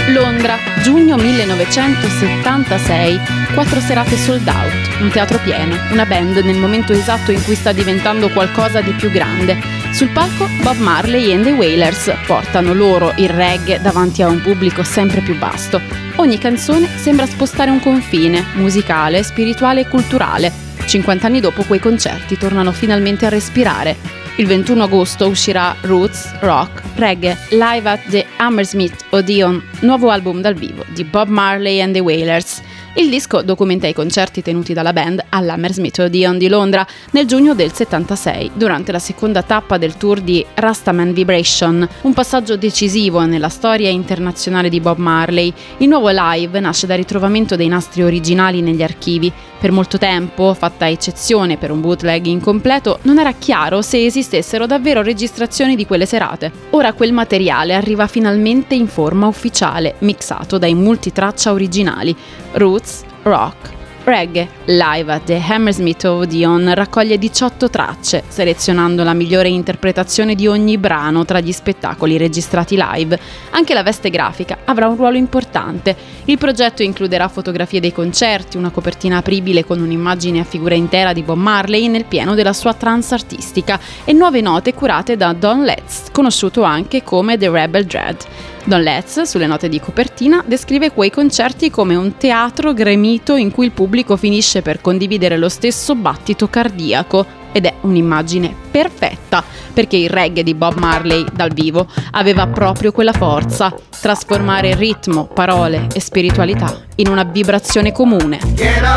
Londra, giugno 1976, 4 serate sold out, un teatro pieno, una band nel momento esatto in cui sta diventando qualcosa di più grande. Sul palco Bob Marley and the Wailers portano loro il reggae davanti a un pubblico sempre più vasto. Ogni canzone sembra spostare un confine, musicale, spirituale e culturale. 50 anni dopo quei concerti tornano finalmente a respirare. Il 21 agosto uscirà Roots, Rock, Reggae, Live at the Hammersmith Odeon, nuovo album dal vivo di Bob Marley and the Wailers. Il disco documenta i concerti tenuti dalla band all'Hammersmith Odeon di Londra nel giugno del 76, durante la seconda tappa del tour di Rastaman Vibration, un passaggio decisivo nella storia internazionale di Bob Marley. Il nuovo live nasce dal ritrovamento dei nastri originali negli archivi. Per molto tempo, fatta eccezione per un bootleg incompleto, non era chiaro se esistessero davvero registrazioni di quelle serate. Ora quel materiale arriva finalmente in forma ufficiale, mixato dai multitraccia originali. Roots, Rock, Reggae, Live at the Hammersmith Odeon raccoglie 18 tracce, selezionando la migliore interpretazione di ogni brano tra gli spettacoli registrati live. Anche la veste grafica avrà un ruolo importante. Il progetto includerà fotografie dei concerti, una copertina apribile con un'immagine a figura intera di Bob Marley nel pieno della sua trance artistica e nuove note curate da Don Letts, conosciuto anche come The Rebel Dread. Don Letts, sulle note di copertina, descrive quei concerti come un teatro gremito in cui il pubblico finisce per condividere lo stesso battito cardiaco. Ed è un'immagine perfetta, perché il reggae di Bob Marley dal vivo aveva proprio quella forza: trasformare ritmo, parole e spiritualità in una vibrazione comune.